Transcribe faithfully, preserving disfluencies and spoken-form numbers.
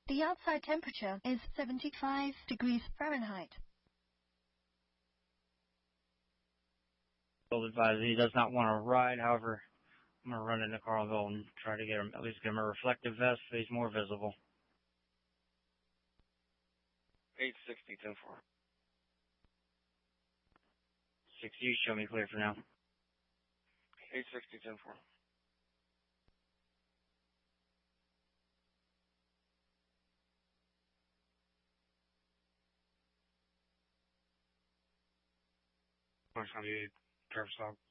The outside temperature is seventy-five degrees Fahrenheit. He'll advise he does not want to ride, however, I'm going to run into Carlville and try to get him, at least get him a reflective vest so he's more visible. eight sixty, ten four. six U, show me clear for now. eight sixty, ten four. Orange ninety-eight, Travis Hawk.